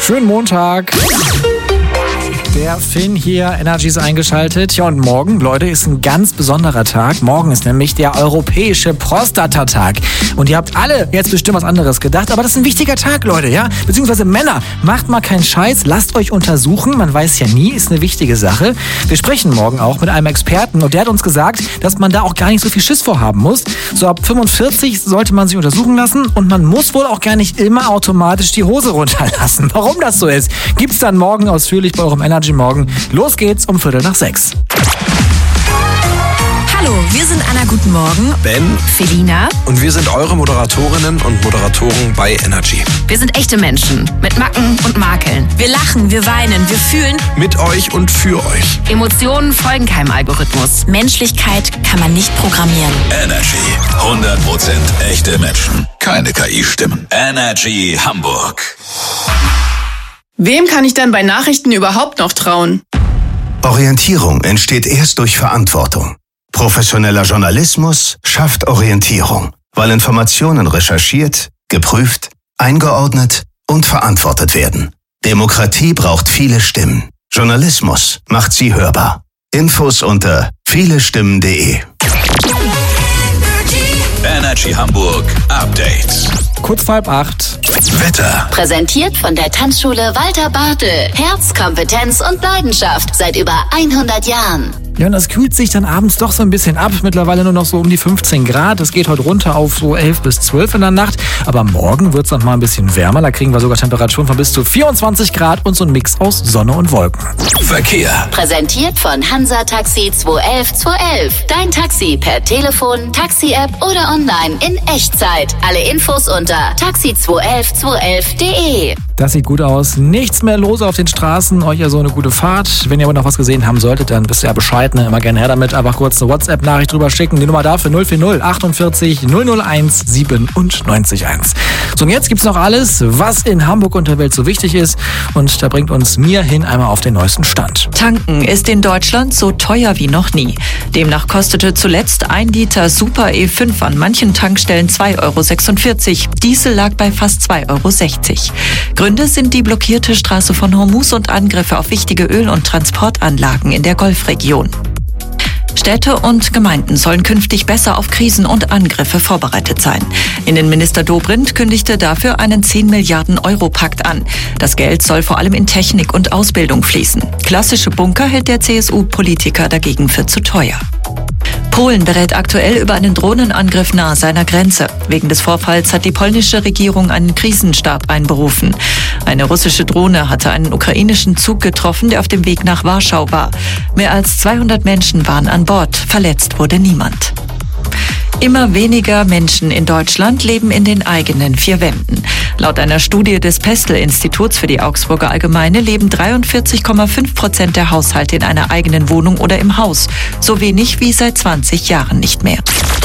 Schönen Montag. Der Finn hier, Energy ist eingeschaltet. Ja, und morgen, Leute, ist ein ganz besonderer Tag. Morgen ist nämlich der europäische Prostatatag. Und ihr habt alle jetzt bestimmt was anderes gedacht, aber das ist ein wichtiger Tag, Leute, ja? Beziehungsweise Männer, macht mal keinen Scheiß, lasst euch untersuchen. Man weiß ja nie, ist eine wichtige Sache. Wir sprechen morgen auch mit einem Experten und der hat uns gesagt, dass man da auch gar nicht so viel Schiss vorhaben muss. So ab 45 sollte man sich untersuchen lassen und man muss wohl auch gar nicht immer automatisch die Hose runterlassen. Warum das so ist, gibt's dann morgen ausführlich bei eurem Energy Morgen. Los geht's um 5:45. Hallo, wir sind Anna, guten Morgen. Ben. Felina. Und wir sind eure Moderatorinnen und Moderatoren bei Energy. Wir sind echte Menschen mit Macken und Makeln. Wir lachen, wir weinen, wir fühlen. Mit euch und für euch. Emotionen folgen keinem Algorithmus. Menschlichkeit kann man nicht programmieren. Energy. 100% echte Menschen. Keine KI-Stimmen. Energy Hamburg. Wem kann ich denn bei Nachrichten überhaupt noch trauen? Orientierung entsteht erst durch Verantwortung. Professioneller Journalismus schafft Orientierung, weil Informationen recherchiert, geprüft, eingeordnet und verantwortet werden. Demokratie braucht viele Stimmen. Journalismus macht sie hörbar. Infos unter vielestimmen.de. Energy Hamburg Update. Kurz vor 7:30. Wetter. Präsentiert von der Tanzschule Walter Bartel. Herz, Kompetenz und Leidenschaft seit über 100 Jahren. Ja, und das kühlt sich dann abends doch so ein bisschen ab. Mittlerweile nur noch so um die 15 Grad. Es geht heute runter auf so 11 bis 12 in der Nacht. Aber morgen wird es noch mal ein bisschen wärmer. Da kriegen wir sogar Temperaturen von bis zu 24 Grad und so ein Mix aus Sonne und Wolken. Verkehr. Präsentiert von Hansa Taxi 211 211. Dein Taxi per Telefon, Taxi-App oder online in Echtzeit. Alle Infos unter taxi211 211.de. Das sieht gut aus. Nichts mehr los auf den Straßen. Euch also eine gute Fahrt. Wenn ihr aber noch was gesehen haben solltet, dann wisst ihr ja Bescheid. Ne? Immer gerne her damit. Einfach kurz eine WhatsApp-Nachricht drüber schicken. Die Nummer dafür 040 48 001 97 1. So, und jetzt gibt's noch alles, was in Hamburg und der Welt so wichtig ist. Und da bringt uns Mir hin einmal auf den neuesten Stand. Tanken ist in Deutschland so teuer wie noch nie. Demnach kostete zuletzt 1 Liter Super E5 an manchen Tankstellen 2,46 €. Diesel lag bei fast 2,60 €. Gründe sind die blockierte Straße von Hormuz und Angriffe auf wichtige Öl- und Transportanlagen in der Golfregion. Städte und Gemeinden sollen künftig besser auf Krisen und Angriffe vorbereitet sein. Innenminister Dobrindt kündigte dafür einen 10 Milliarden Euro Pakt an. Das Geld soll vor allem in Technik und Ausbildung fließen. Klassische Bunker hält der CSU-Politiker dagegen für zu teuer. Polen berät aktuell über einen Drohnenangriff nahe seiner Grenze. Wegen des Vorfalls hat die polnische Regierung einen Krisenstab einberufen. Eine russische Drohne hatte einen ukrainischen Zug getroffen, der auf dem Weg nach Warschau war. Mehr als 200 Menschen waren an Bord. Verletzt wurde niemand. Immer weniger Menschen in Deutschland leben in den eigenen 4 Wänden. Laut einer Studie des Pestel-Instituts für die Augsburger Allgemeine leben 43,5% der Haushalte in einer eigenen Wohnung oder im Haus. So wenig wie seit 20 Jahren nicht mehr.